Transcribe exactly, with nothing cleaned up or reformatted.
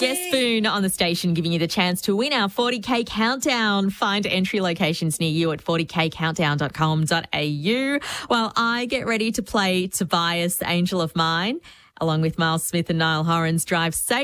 Yes, Spoon on the station giving you the chance to win our forty K countdown. Find entry locations near you at forty k countdown dot com dot a u while I get ready to play Tobias, Angel of Mine, along with Miles Smith and Niall Horan's Drive Safe.